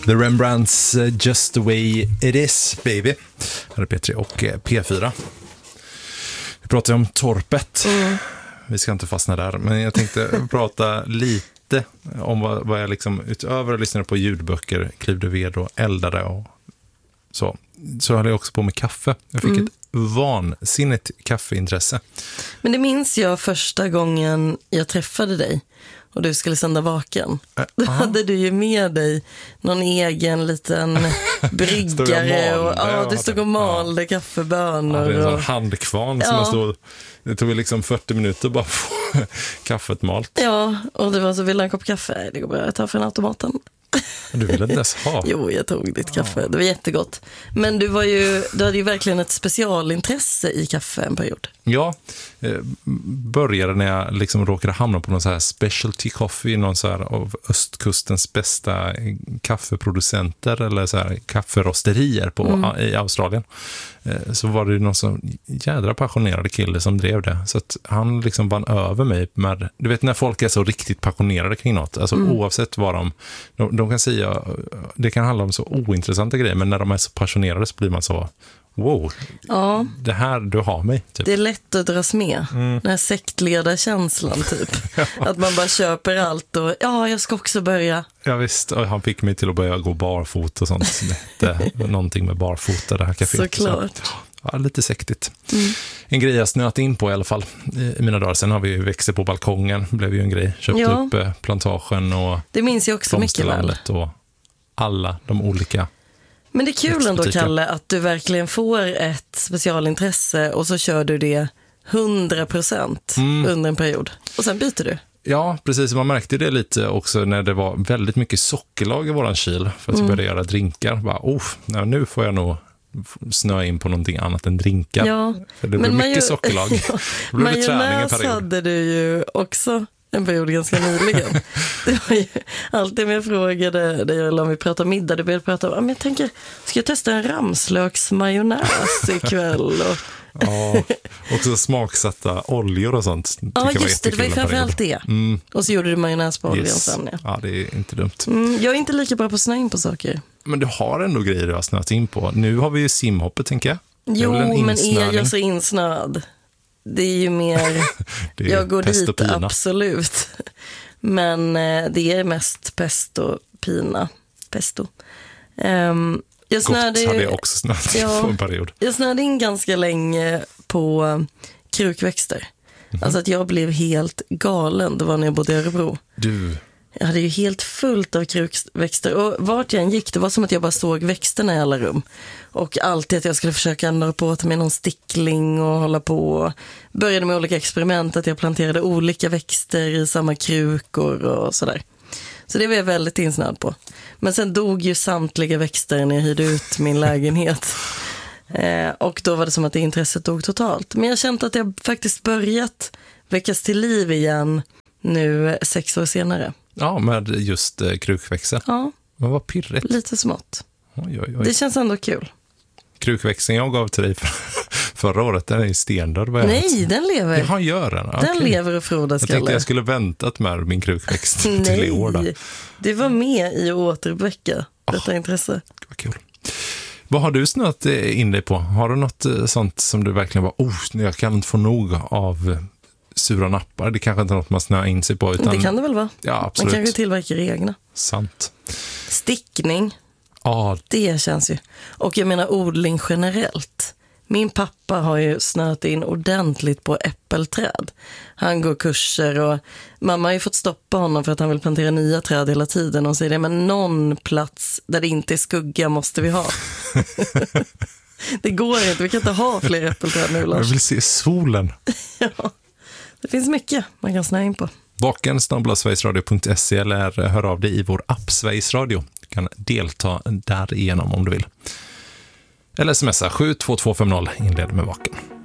The Rembrandts Just the way it is, baby. Här är P3 och P4. Vi pratar om torpet. Vi ska inte fastna där, men jag tänkte prata lite om vad jag liksom utöver att lyssna på ljudböcker, klivde ved och eldade och så höll jag också på med kaffe. Jag fick ett vansinnigt kaffeintresse. Men det minns jag första gången jag träffade dig och du skulle sända Vaken. Då hade du ju med dig någon egen liten bryggare och du stod och malde kaffebönor. Det är en sån handkvarn som jag stod. Det tog liksom 40 minuter bara få kaffet malt. Ja, och det var så, vill ha en kopp kaffe? Det går bra, jag tar från automaten. Du ville inte ens ha. Jo, jag tog ditt kaffe. Det var jättegott. Men du hade ju verkligen ett specialintresse i kaffe en period. Ja, började när jag liksom råkade hamna på någon så här specialty coffee, någon så här av östkustens bästa kaffeproducenter eller så här kafferosterier i Australien. Så var det någon så jädra passionerad kille som drev det. Så att han liksom vann över mig med, du vet när folk är så riktigt passionerade kring något, alltså oavsett vad de kan säga, det kan handla om så ointressanta grejer, men när de är så passionerade så blir man så wow, det här du har mig. Typ. Det är lätt att dras med. Den här sektledarkänslan typ. Att man bara köper allt och jag ska också börja. Ja visst, och han fick mig till att börja gå barfot och sånt. Någonting med barfota, det här kaféet. Såklart. Ja, lite sektigt. En grej jag snöat in på i alla fall i mina dagar. Sen har vi ju växter på balkongen, blev ju en grej. Köpte upp plantagen och det minns jag också mycket väl. Och alla de olika. Men det är kul ändå, Kalle, att du verkligen får ett specialintresse och så kör du det 100% under en period. Och sen byter du. Ja, precis. Man märkte det lite också när det var väldigt mycket sockerlag i våran kyl för att börja göra drinkar. Bara, nu får jag nog snöa in på någonting annat än drinkar. Ja. För det blev mycket sockerlag. Det blev majonnäs hade du ju också en period ganska nyligen. Det var ju alltid jag frågade dig om vi pratade middag. Du började prata om, jag tänker, ska jag testa en ramslöksmajonnäs ikväll? Ja, också smaksatta oljor och sånt. Ja, just det var ju framförallt det. Och så gjorde du majonnäs på oljan sen. Ja, det är inte dumt. Jag är inte lika bra på att snöa in på saker. Men du har ändå grejer du har snöat in på. Nu har vi ju simhoppet, tänker jag. Jo, men är jag så insnöad? Det är ju mer, jag går dit, absolut. Men det är mest pesto, pina. Pesto. Jag snöade, hade jag också snöat på en period. Jag snöade in ganska länge på krukväxter. Alltså att jag blev helt galen. Det var när jag bodde i Örebro. Jag hade ju helt fullt av krukväxter. Och vart jag än gick, det var som att jag bara såg växterna i alla rum. Och alltid att jag skulle försöka nå på med någon stickling och hålla på. Började med olika experiment, att jag planterade olika växter i samma krukor och sådär. Så det var jag väldigt insnöad på. Men sen dog ju samtliga växter när jag hyrde ut min lägenhet. Och då var det som att det intresset dog totalt. Men jag kände att jag faktiskt börjat väckas till liv igen nu 6 år senare. Ja, med just krukväxter. Ja. Men vad pirrigt. Lite smått. Oj. Det känns ändå kul. Krukväxten jag gav till dig förra året, den är ju stendöd. Nej, den lever. Ja, gör den. Den lever och frodas, Kalle. Jag tänkte jag skulle väntat med min krukväxt till i år. Nej, det var med i att återuppväcka detta intresse. Vad kul. Vad har du snöat in dig på? Har du något sånt som du verkligen var, jag kan inte få nog av sura nappar? Det kanske inte är något man snöar in sig på. Utan... Det kan det väl vara. Ja, absolut. Man kanske tillverkar egna. Sant. Stickning. Ja. Det känns ju. Och jag menar odling generellt. Min pappa har ju snöat in ordentligt på äppelträd. Han går kurser och mamma har ju fått stoppa honom för att han vill plantera nya träd hela tiden. Och säger det, men någon plats där det inte är skugga måste vi ha. Det går inte, vi kan inte ha fler äppelträd nu, Lars. Jag vill se solen. Ja, det finns mycket man kan snöa in på. Vaken@sverigesradio.se eller hör av dig i vår app Sveriges Radio. Du kan delta där igenom om du vill. Eller smsa 72250 inled med Vaken.